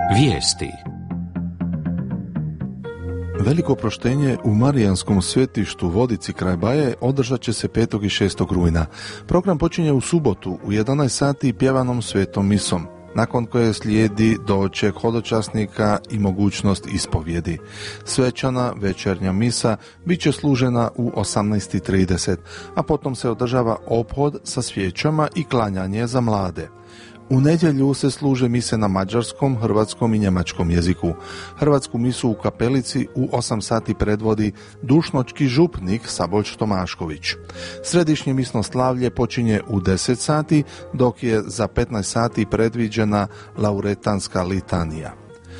Vijesti. Veliko proštenje u Marijanskom svetištu Vodici kraj Baje održat će se 5. i 6. rujna. Program počinje u subotu u 11 sati pjevanom svetom misom, nakon koje slijedi doček hodočasnika i mogućnost ispovjedi. Svečana večernja misa bit će služena u 18:30, a potom se održava ophod sa svijećama i klanjanje za mlade. U nedjelju se služe mise na mađarskom, hrvatskom i njemačkom jeziku. Hrvatsku misu u kapelici u 8 sati predvodi dušnočki župnik Saboljč Tomašković. Središnje misno slavlje počinje u 10 sati, dok je za 15 sati predviđena lauretanska litanija.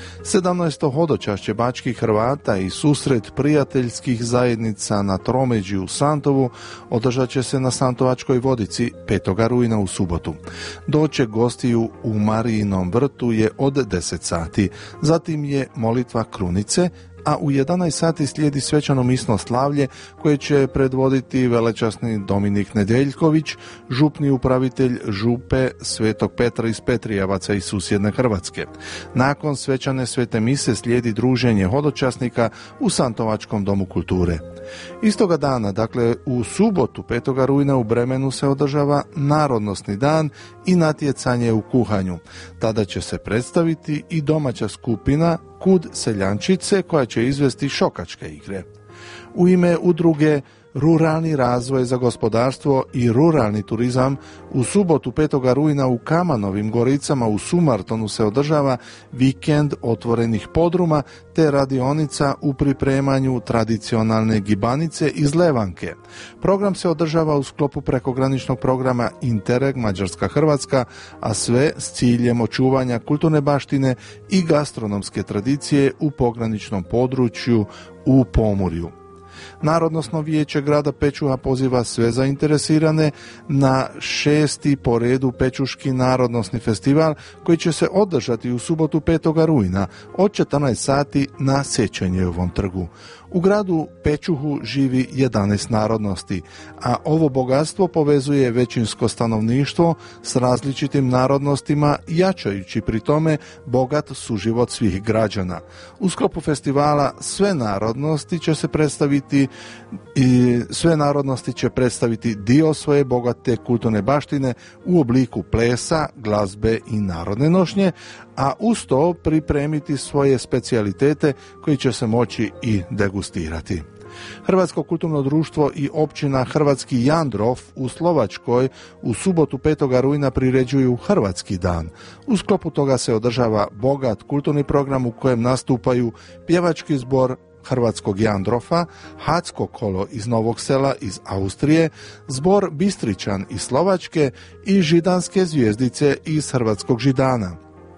17. hodočašće bačkih Hrvata i susret prijateljskih zajednica na tromeđi u Santovu održat će se na Santovačkoj Vodici 5. rujna u subotu. Doček gostiju u Marijinom vrtu je od 10 sati, zatim je molitva krunice, a u 11 sati slijedi svečano misno slavlje koje će predvoditi velečasni Dominik Nedeljković, župni upravitelj župe Svetog Petra iz Petrijevaca i susjedne Hrvatske. Nakon svečane svete mise slijedi druženje hodočasnika u Santovačkom domu kulture. Istoga dana, dakle u subotu 5. rujna u Bremenu se održava Narodnosni dan i natjecanje u kuhanju. Tada će se predstaviti i domaća skupina Kud seljančice koja će izvesti šokačke igre. U ime udruge Ruralni razvoj za gospodarstvo i ruralni turizam u subotu 5. rujna u Kamanovim Goricama u Sumartonu se održava vikend otvorenih podruma te radionica u pripremanju tradicionalne gibanice iz Levanke. Program se održava u sklopu prekograničnog programa Interreg Mađarska-Hrvatska, a sve s ciljem očuvanja kulturne baštine i gastronomske tradicije u pograničnom području u Pomurju. Narodnosno vijeće grada Pečuha poziva sve zainteresirane na 6. po redu Pečuški narodnosni festival koji će se održati u subotu 5. rujna od 14 sati na Sečenjevom trgu. U gradu Pečuhu živi 11 narodnosti, a ovo bogatstvo povezuje većinsko stanovništvo s različitim narodnostima, jačajući pri tome bogat suživot svih građana. U sklopu festivala sve narodnosti će predstaviti dio svoje bogate kulturne baštine u obliku plesa, glazbe i narodne nošnje, a uz to pripremiti svoje specijalitete koji će se moći i degustirati. Hrvatsko kulturno društvo i općina Hrvatski Jandrov u Slovačkoj u subotu 5. rujna priređuju Hrvatski dan. U sklopu toga se održava bogat kulturni program u kojem nastupaju pjevački zbor Hrvatskog Jandrofa, Hacko kolo iz Novog Sela iz Austrije, zbor Bistričan iz Slovačke i Židanske zvijezdice iz Hrvatskog Židana.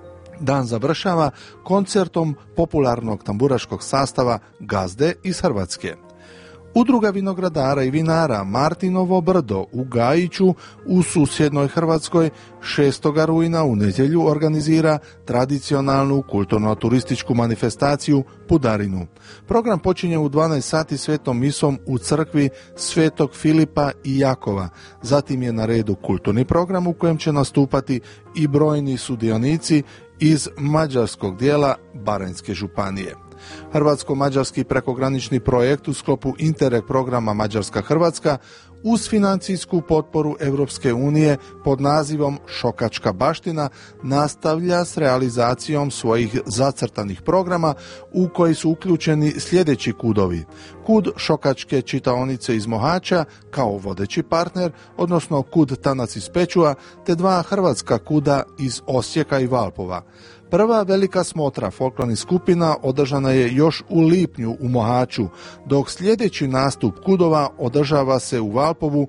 Dan završava koncertom popularnog tamburaškog sastava Gazde iz Hrvatske. Udruga vinogradara i vinara Martinovo brdo u Gajiću u susjednoj Hrvatskoj 6. rujna u nedjelju organizira tradicionalnu kulturno-turističku manifestaciju Pudarinu. Program počinje u 12 sati svetom misom u crkvi Svetog Filipa i Jakova. Zatim je na redu kulturni program u kojem će nastupati i brojni sudionici iz mađarskog dijela Baranjske županije. Hrvatsko-mađarski prekogranični projekt u sklopu Interreg programa Mađarska-Hrvatska uz financijsku potporu Europske unije pod nazivom Šokačka baština nastavlja s realizacijom svojih zacrtanih programa u koji su uključeni sljedeći kudovi. Kud Šokačke čitaonice iz Mohača kao vodeći partner, odnosno kud Tanac iz Pečuha, te 2 hrvatska kuda iz Osijeka i Valpova. Prva velika smotra folklornih skupina održana je još u lipnju u Mohaču, dok sljedeći nastup kudova održava se u Valpovu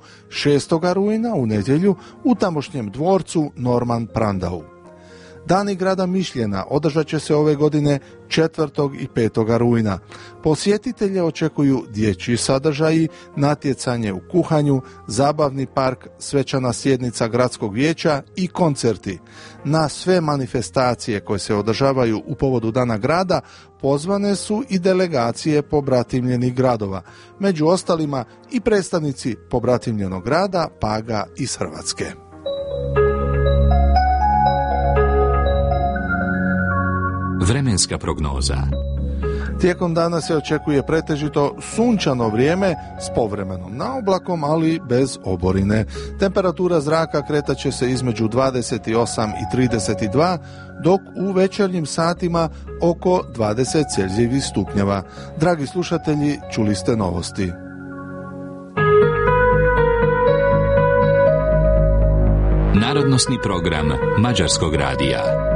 6. rujna u nedjelju u tamošnjem dvorcu Norman Prandau. Dani grada Mišljena održat će se ove godine 4. i 5. rujna. Posjetitelje očekuju dječji sadržaji, natjecanje u kuhanju, zabavni park, svečana sjednica gradskog vijeća i koncerti. Na sve manifestacije koje se održavaju u povodu Dana grada pozvane su i delegacije pobratimljenih gradova, među ostalima i predstavnici pobratimljenog grada Paga iz Hrvatske. Vremenska prognoza. Tijekom dana se očekuje pretežito sunčano vrijeme s povremenom naoblakom, ali bez oborine. Temperatura zraka kretat će se između 28 i 32, dok u večernjim satima oko 20 Celzijevih stupnjeva. Dragi slušatelji, čuli ste novosti. Narodnosni program Mađarskog radija.